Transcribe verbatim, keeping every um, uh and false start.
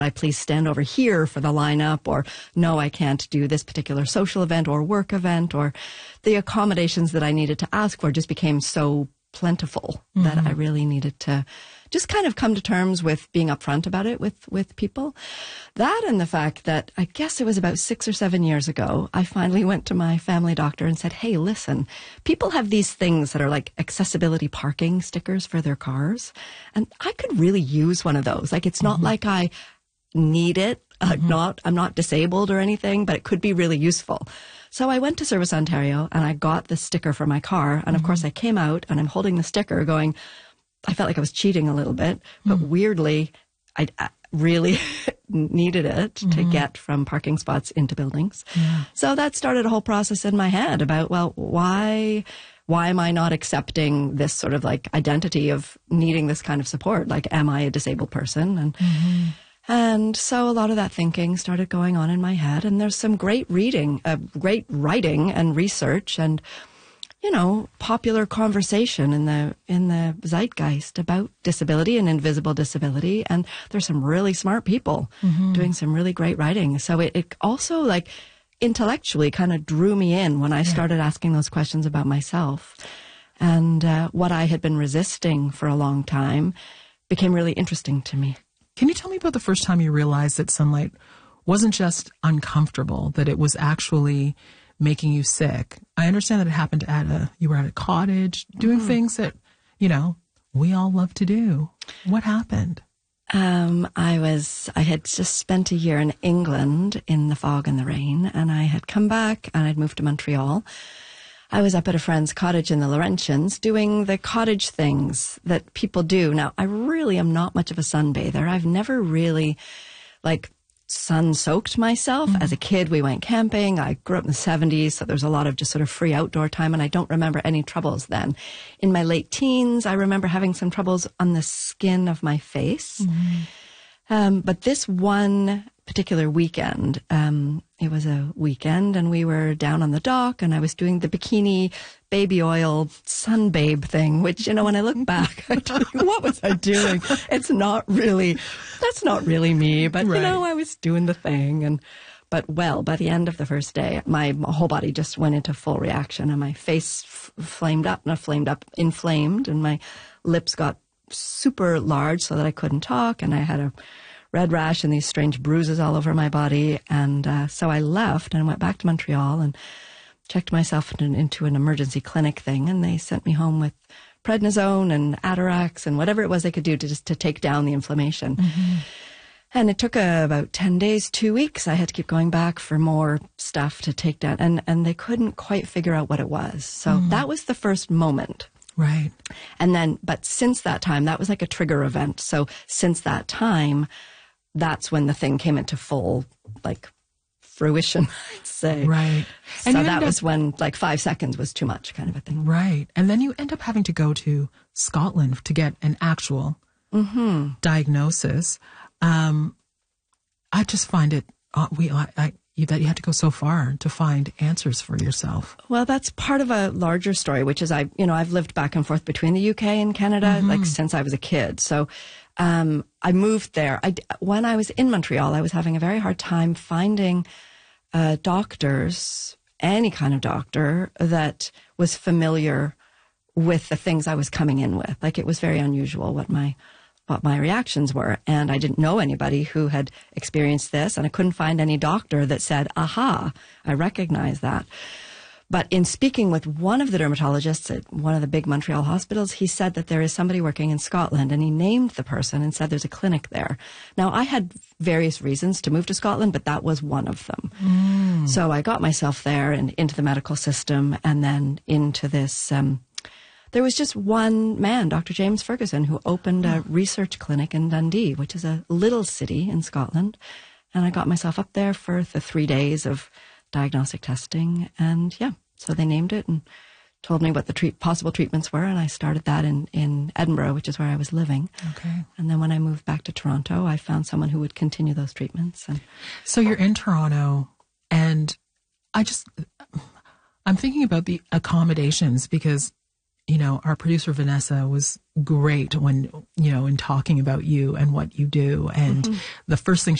I please stand over here for the lineup, or no, I can't do this particular social event or work event, or the accommodations that I needed to ask for just became so plentiful mm-hmm. that I really needed to just kind of come to terms with being upfront about it with, with people. That and the fact that I guess it was about six or seven years ago, I finally went to my family doctor and said, hey, listen, people have these things that are like accessibility parking stickers for their cars. And I could really use one of those. Like, it's not mm-hmm. like I need it. Uh, mm-hmm. Not, I'm not disabled or anything, but it could be really useful. So I went to Service Ontario and I got the sticker for my car. And mm-hmm. of course I came out and I'm holding the sticker going, I felt like I was cheating a little bit, but mm-hmm. weirdly, I, I really needed it mm-hmm. to get from parking spots into buildings. Yeah. So that started a whole process in my head about, well, why, why am I not accepting this sort of like identity of needing this kind of support? Like, am I a disabled person? And, mm-hmm. And so a lot of that thinking started going on in my head, and there's some great reading, uh, great writing and research and, you know, popular conversation in the, in the zeitgeist about disability and invisible disability. And there's some really smart people mm-hmm. doing some really great writing. So it, it also like intellectually kind of drew me in when I yeah. started asking those questions about myself. And uh, what I had been resisting for a long time became really interesting to me. Can you tell me about the first time you realized that sunlight wasn't just uncomfortable, that it was actually making you sick? I understand that it happened at a, you were at a cottage doing mm-hmm. things that, you know, we all love to do. What happened? Um, I was, I had just spent a year in England in the fog and the rain, and I had come back and I'd moved to Montreal. I was up at a friend's cottage in the Laurentians doing the cottage things that people do. Now, I really am not much of a sunbather. I've never really, like, sun-soaked myself. Mm-hmm. As a kid, we went camping. I grew up in the seventies, so there's a lot of just sort of free outdoor time, and I don't remember any troubles then. In my late teens, I remember having some troubles on the skin of my face. Mm-hmm. Um, but this one particular weekend, um, it was a weekend and we were down on the dock and I was doing the bikini baby oil sunbabe thing, which, you know, when I look back, I tell you, what was I doing? It's not really, that's not really me, but right. you know, I was doing the thing. And, but well, by the end of the first day, my whole body just went into full reaction and my face f- flamed up, not flamed up, inflamed, and my lips got super large so that I couldn't talk, and I had a red rash and these strange bruises all over my body. And uh, so I left and went back to Montreal and checked myself in, into an emergency clinic thing, and they sent me home with prednisone and Atarax and whatever it was they could do to just to take down the inflammation. Mm-hmm. And it took uh, about ten days, two weeks. I had to keep going back for more stuff to take down, and, and they couldn't quite figure out what it was. So mm. that was the first moment. Right. And then, but since that time, that was like a trigger event. So since that time, that's when the thing came into full, like, fruition, I'd say. Right. So that up, was when, like, five seconds was too much kind of a thing. Right. And then you end up having to go to Scotland to get an actual mm-hmm. diagnosis. Um, I just find it, uh, we, I, I, you, that you had to go so far to find answers for yourself. Well, that's part of a larger story, which is I, you know, I've lived back and forth between the U K and Canada, mm-hmm. like, since I was a kid. So, um, I moved there. I, when I was in Montreal, I was having a very hard time finding, uh, doctors, any kind of doctor that was familiar with the things I was coming in with. Like, it was very unusual what my, what my reactions were. And I didn't know anybody who had experienced this, and I couldn't find any doctor that said, aha, I recognize that. But in speaking with one of the dermatologists at one of the big Montreal hospitals, he said that there is somebody working in Scotland, and he named the person and said there's a clinic there. Now, I had various reasons to move to Scotland, but that was one of them. Mm. So I got myself there and into the medical system, and then into this, um, there was just one man, Doctor James Ferguson, who opened a research clinic in Dundee, which is a little city in Scotland. And I got myself up there for the three days of diagnostic testing. And yeah, so they named it and told me what the treat, possible treatments were. And I started that in, in Edinburgh, which is where I was living. Okay. And then when I moved back to Toronto, I found someone who would continue those treatments. And so you're in Toronto, and I just, I'm thinking about the accommodations, because you know, our producer Vanessa was great when, you know, in talking about you and what you do. And mm-hmm. the first thing